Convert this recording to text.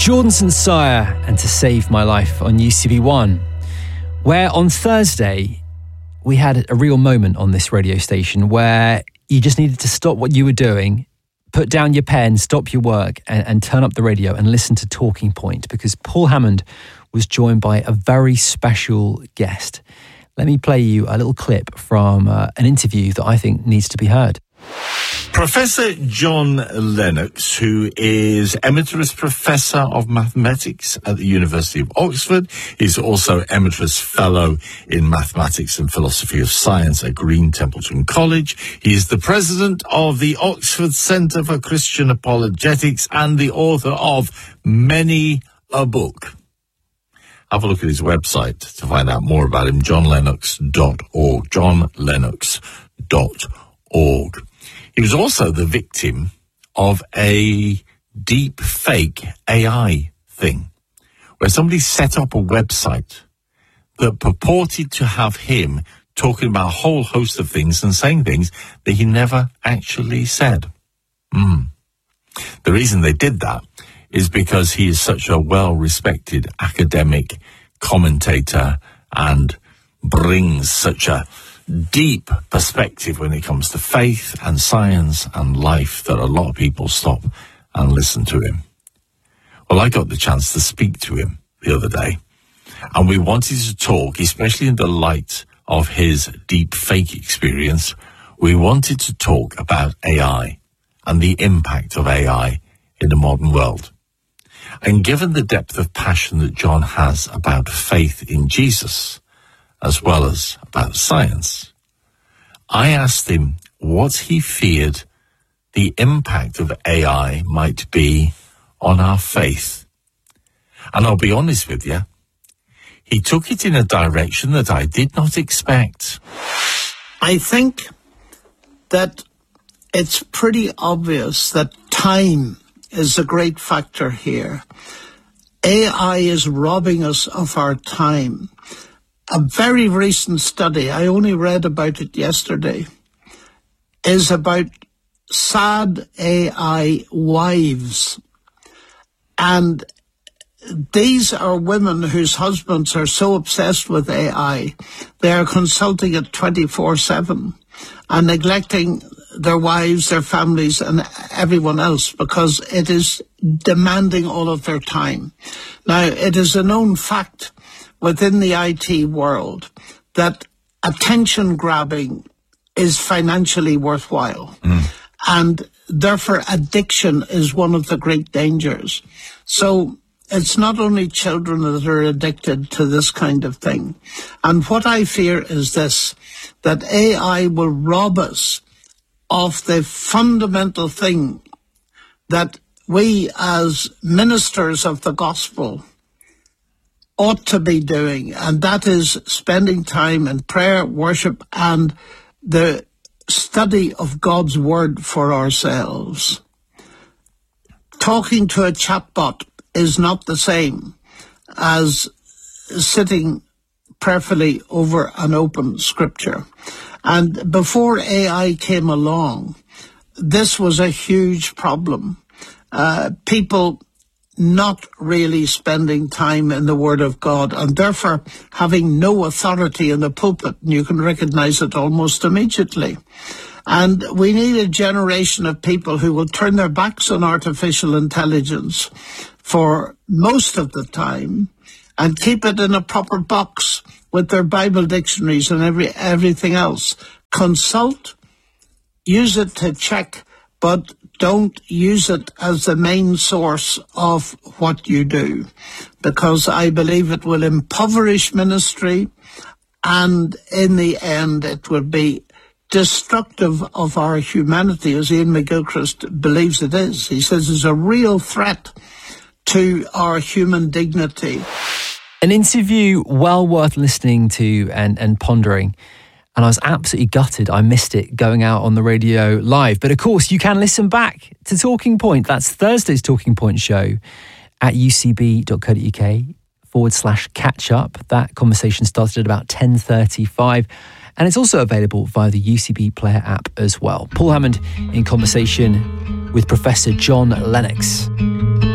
Jordan St. Cyr and To Save My Life on UCB1, where on Thursday we had a real moment on this radio station where you just needed to stop what you were doing, put down your pen, stop your work and turn up the radio and listen to Talking Point, because Paul Hammond was joined by a very special guest. Let me play you a little clip from an interview that I think needs to be heard. Professor John Lennox, who is Emeritus Professor of Mathematics at the University of Oxford, is also Emeritus Fellow in Mathematics and Philosophy of Science at Green Templeton College. He is the President of the Oxford Centre for Christian Apologetics and the author of many a book. Have a look at his website to find out more about him, johnlennox.org, johnlennox.org. He was also the victim of a deep fake AI thing, where somebody set up a website that purported to have him talking about a whole host of things and saying things that he never actually said. The reason they did that is because he is such a well-respected academic commentator and brings such a deep perspective when it comes to faith and science and life that a lot of people stop and listen to him. Well, I got the chance to speak to him the other day, and we wanted to talk, especially in the light of his deep fake experience, we wanted to talk about AI and the impact of AI in the modern world. And given the depth of passion that John has about faith in Jesus, as well as about science, I asked him what he feared the impact of AI might be on our faith. And I'll be honest with you, he took it in a direction that I did not expect. I think that it's pretty obvious that time is a great factor here. AI is robbing us of our time. A very recent study, I only read about it yesterday, is about sad AI wives. And these are women whose husbands are so obsessed with AI, they are consulting it 24/7 and neglecting their wives, their families, and everyone else because it is demanding all of their time. Now, it is a known fact within the IT world that attention grabbing is financially worthwhile. And therefore addiction is one of the great dangers. So it's not only children that are addicted to this kind of thing. And what I fear is this, that AI will rob us of the fundamental thing that we as ministers of the gospel ought to be doing, and that is spending time in prayer, worship, and the study of God's word for ourselves. Talking to a chatbot is not the same as sitting prayerfully over an open scripture. And before AI came along, this was a huge problem. People not really spending time in the Word of God and therefore having no authority in the pulpit. And you can recognize it almost immediately. And we need a generation of people who will turn their backs on artificial intelligence for most of the time and keep it in a proper box with their Bible dictionaries and everything else. Consult, use it to check, but don't use it as the main source of what you do, because I believe it will impoverish ministry, and in the end it will be destructive of our humanity, as Ian McGilchrist believes it is. He says it's a real threat to our human dignity. An interview well worth listening to and pondering. And I was absolutely gutted I missed it going out on the radio live. But of course, you can listen back to Talking Point. That's Thursday's Talking Point show at ucb.co.uk/catch up. That conversation started at about 10:35. And it's also available via the UCB Player app as well. Paul Hammond in conversation with Professor John Lennox.